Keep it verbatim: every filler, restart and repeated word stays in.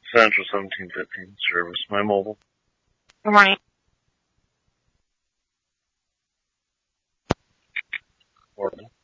Central seventeen fifteen service. My mobile. Good morning. Horrible.